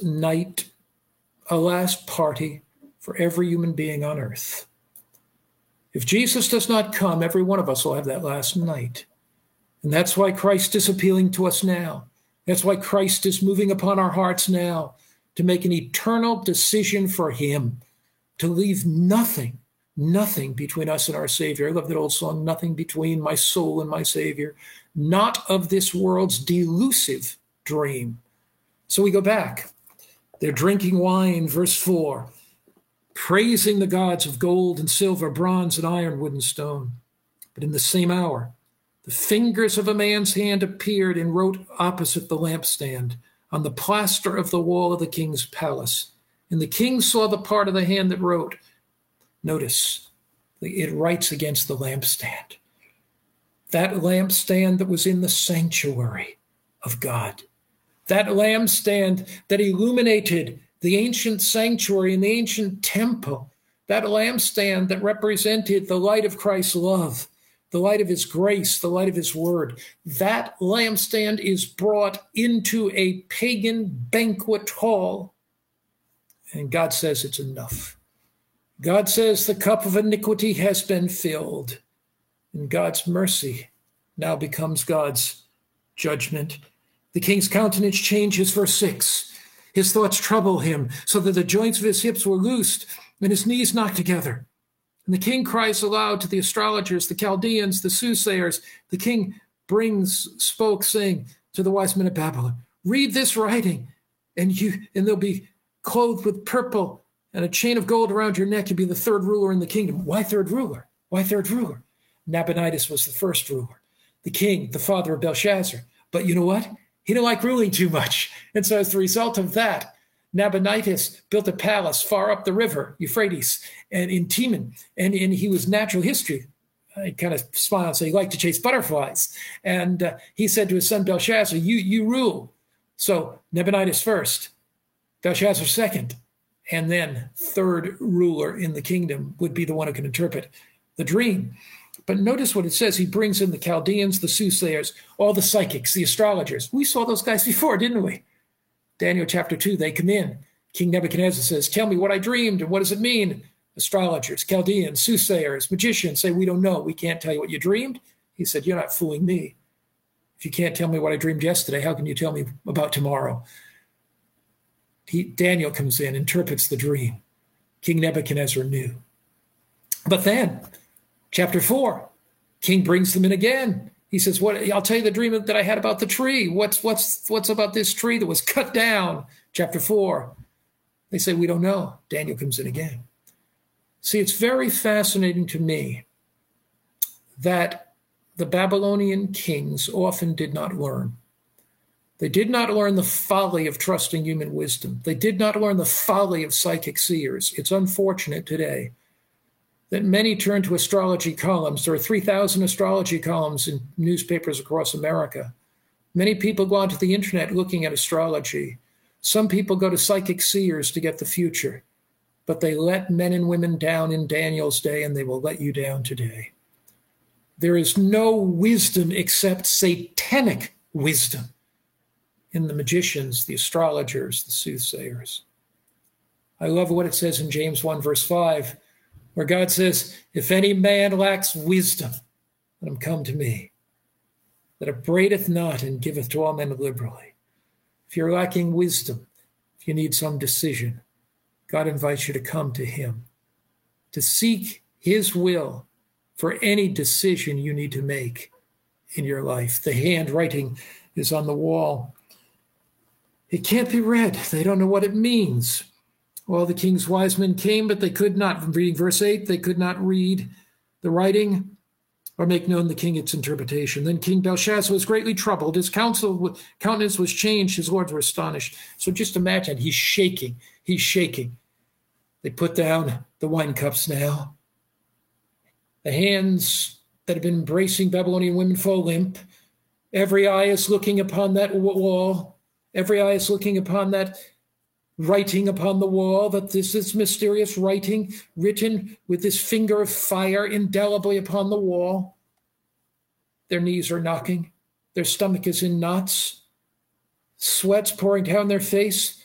night, a last party for every human being on earth. If Jesus does not come, every one of us will have that last night. And that's why Christ is appealing to us now. That's why Christ is moving upon our hearts now to make an eternal decision for him, to leave nothing between us and our Savior. I love that old song, nothing between my soul and my Savior, not of this world's delusive dream. So we go back. They're drinking wine, verse 4, praising the gods of gold and silver, bronze and iron, wood and stone. But in the same hour, the fingers of a man's hand appeared and wrote opposite the lampstand on the plaster of the wall of the king's palace. And the king saw the part of the hand that wrote. Notice, it writes against the lampstand. That lampstand that was in the sanctuary of God. That lampstand that illuminated the ancient sanctuary and the ancient temple. That lampstand that represented the light of Christ's love, the light of his grace, the light of his word. That lampstand is brought into a pagan banquet hall. And God says it's enough. God says the cup of iniquity has been filled. And God's mercy now becomes God's judgment. The king's countenance changes, verse 6. His thoughts trouble him, so that the joints of his hips were loosed and his knees knocked together. And the king cries aloud to the astrologers, the Chaldeans, the soothsayers. The king spoke, saying to the wise men of Babylon, read this writing, and they'll be clothed with purple and a chain of gold around your neck. You'll be the third ruler in the kingdom. Why third ruler? Why third ruler? Nabonidus was the first ruler, the king, the father of Belshazzar. But you know what? He didn't like ruling too much. And so as the result of that, Nabonidus built a palace far up the river, Euphrates, and in Teman. And he was natural history. I kind of smiled and say he liked to chase butterflies. And he said to his son Belshazzar, you rule. So Nabonidus first, Belshazzar second, and then third ruler in the kingdom would be the one who can interpret the dream. But notice what it says. He brings in the Chaldeans, the soothsayers, all the psychics, the astrologers. We saw those guys before, didn't we? Daniel chapter 2, they come in. King Nebuchadnezzar says, tell me what I dreamed and what does it mean? Astrologers, Chaldeans, soothsayers, magicians say, we don't know. We can't tell you what you dreamed. He said, you're not fooling me. If you can't tell me what I dreamed yesterday, how can you tell me about tomorrow? Daniel comes in, interprets the dream. King Nebuchadnezzar knew. But then, chapter 4, king brings them in again. He says, "What? I'll tell you the dream that I had about the tree. What's about this tree that was cut down?" Chapter 4. They say, "We don't know." Daniel comes in again. See, it's very fascinating to me that the Babylonian kings often did not learn. They did not learn the folly of trusting human wisdom. They did not learn the folly of psychic seers. It's unfortunate today that many turn to astrology columns. There are 3,000 astrology columns in newspapers across America. Many people go onto the internet looking at astrology. Some people go to psychic seers to get the future. But they let men and women down in Daniel's day, and they will let you down today. There is no wisdom except satanic wisdom in the magicians, the astrologers, the soothsayers. I love what it says in James 1, verse 5, where God says, "If any man lacks wisdom, let him come to me, that upbraideth not and giveth to all men liberally." If you're lacking wisdom, if you need some decision, God invites you to come to him, to seek his will for any decision you need to make in your life. The handwriting is on the wall. It can't be read. They don't know what it means. All the king's wise men came, but they could not, reading verse 8, they could not read the writing or make known the king its interpretation. Then King Belshazzar was greatly troubled. His countenance was changed. His lords were astonished. So just imagine, he's shaking. He's shaking. They put down the wine cups now. The hands that have been embracing Babylonian women fall limp. Every eye is looking upon that wall. Every eye is looking upon that writing upon the wall, that this is mysterious writing written with this finger of fire indelibly upon the wall. Their knees are knocking. Their stomach is in knots. Sweat's pouring down their face.